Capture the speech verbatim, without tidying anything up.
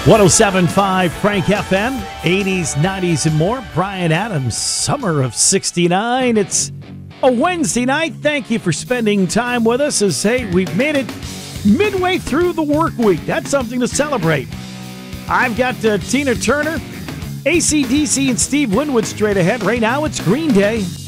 one oh seven point five Frank F M, eighties, nineties, and more. Brian Adams, Summer of sixty-nine. It's a Wednesday night. Thank you for spending time with us as, hey, we've made it midway through the work week. That's something to celebrate. I've got uh, Tina Turner, A C D C, and Steve Winwood straight ahead. Right now, it's Green Day.